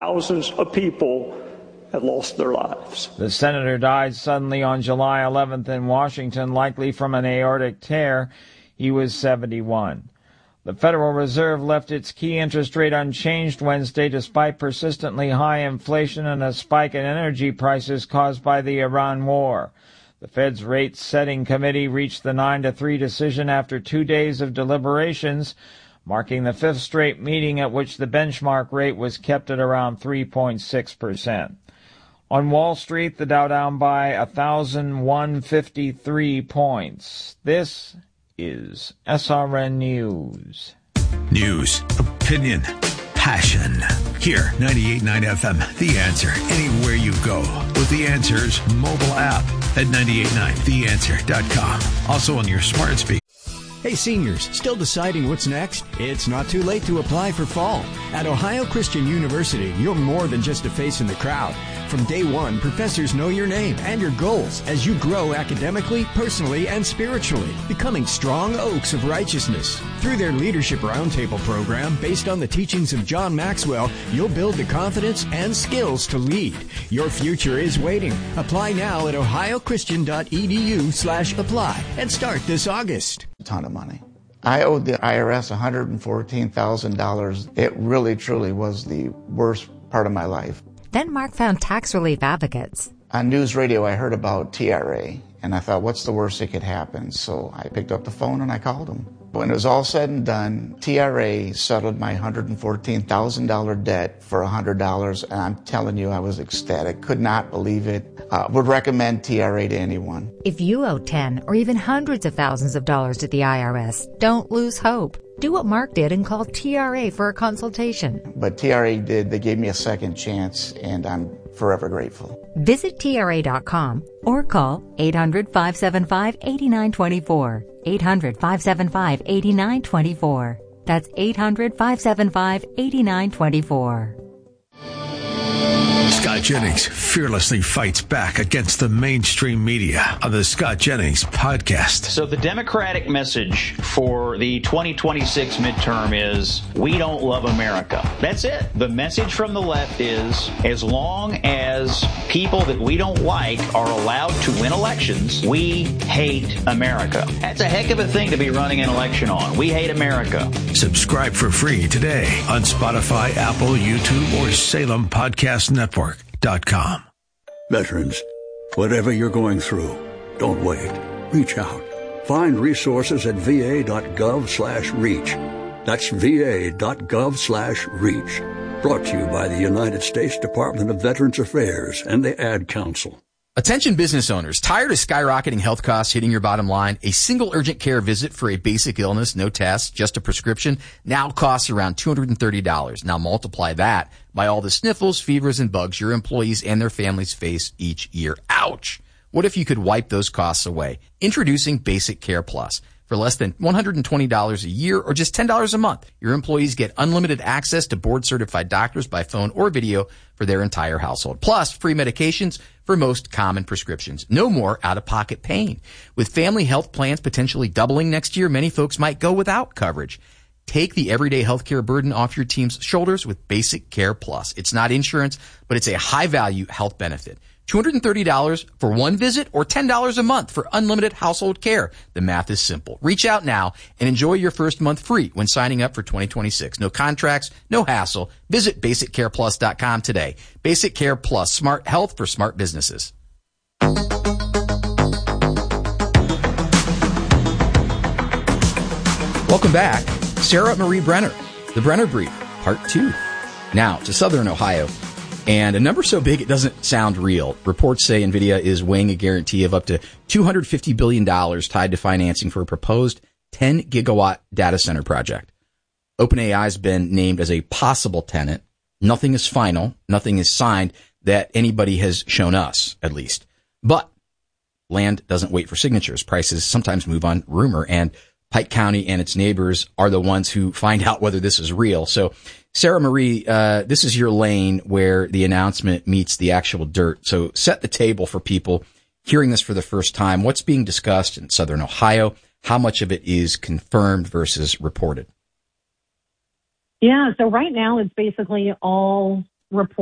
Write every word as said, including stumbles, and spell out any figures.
Thousands of people have lost their lives. The senator died suddenly on July eleventh in Washington, likely from an aortic tear. He was seventy-one. The Federal Reserve left its key interest rate unchanged Wednesday despite persistently high inflation and a spike in energy prices caused by the Iran war. The Fed's rate-setting committee reached the nine to three decision after two days of deliberations, marking the fifth straight meeting at which the benchmark rate was kept at around three point six percent. On Wall Street, the Dow down by one thousand one hundred fifty-three points. This is S R N News. News, opinion, passion. Here, ninety-eight point nine F M, The Answer. Anywhere you go with The Answer's mobile app at nine eight nine the answer dot com. Also on your smart speaker. Hey seniors, still deciding what's next? It's not too late to apply for fall. At Ohio Christian University, you're more than just a face in the crowd. From day one, professors know your name and your goals as you grow academically, personally, and spiritually, becoming strong oaks of righteousness. Through their Leadership Roundtable program, based on the teachings of John Maxwell, you'll build the confidence and skills to lead. Your future is waiting. Apply now at ohio christian dot e d u slash apply and start this August. A ton of money. I owed the I R S one hundred fourteen thousand dollars. It really, truly was the worst part of my life. Then Mark found tax relief advocates. On news radio, I heard about T R A, and I thought, what's the worst that could happen? So I picked up the phone and I called them. When it was all said and done, T R A settled my one hundred fourteen thousand dollars debt for one hundred dollars, and I'm telling you, I was ecstatic. Could not believe it. Uh, would recommend T R A to anyone. If you owe ten or even hundreds of thousands of dollars to the I R S, don't lose hope. Do what Mark did and call T R A for a consultation. But T R A did. They gave me a second chance, and I'm forever grateful. Visit T R A dot com or call eight hundred, five seven five, eight nine two four. eight hundred, five seven five, eight nine two four. That's eight hundred, five seven five, eight nine two four. Scott Jennings fearlessly fights back against the mainstream media on the Scott Jennings podcast. So the Democratic message for the twenty twenty-six midterm is, we don't love America. That's it. The message from the left is, as long as people that we don't like are allowed to win elections, we hate America. That's a heck of a thing to be running an election on. We hate America. Subscribe for free today on Spotify, Apple, YouTube, or Salem Podcast Network. Dot com. Veterans, whatever you're going through, don't wait. Reach out. Find resources at va.gov slash reach. That's va.gov slash reach. Brought to you by the United States Department of Veterans Affairs and the Ad Council. Attention business owners, tired of skyrocketing health costs hitting your bottom line? A single urgent care visit for a basic illness, no tests, just a prescription, now costs around two hundred thirty dollars. Now multiply that by all the sniffles, fevers, and bugs your employees and their families face each year. Ouch! What if you could wipe those costs away? Introducing Basic Care Plus. For less than one hundred twenty dollars a year or just ten dollars a month, your employees get unlimited access to board-certified doctors by phone or video for their entire household. Plus, free medications for most common prescriptions. No more out-of-pocket pain. With family health plans potentially doubling next year, many folks might go without coverage. Take the everyday healthcare burden off your team's shoulders with Basic Care Plus. It's not insurance, but it's a high-value health benefit. two hundred thirty dollars for one visit or ten dollars a month for unlimited household care. The math is simple. Reach out now and enjoy your first month free when signing up for twenty twenty-six. No contracts, no hassle. Visit basic care plus dot com today. Basic Care Plus, smart health for smart businesses. Welcome back. Sarah Marie Brenner, The Brenner Brief, Part two. Now to Southern Ohio. And a number so big it doesn't sound real. Reports say NVIDIA is weighing a guarantee of up to two hundred fifty billion dollars tied to financing for a proposed ten gigawatt data center project. OpenAI has been named as a possible tenant. Nothing is final. Nothing is signed that anybody has shown us, at least. But land doesn't wait for signatures. Prices sometimes move on rumor, and Pike County and its neighbors are the ones who find out whether this is real. So, Sarah Marie, uh, this is your lane where the announcement meets the actual dirt. So set the table for people hearing this for the first time. What's being discussed in Southern Ohio? How much of it is confirmed versus reported? Yeah, so right now it's basically all report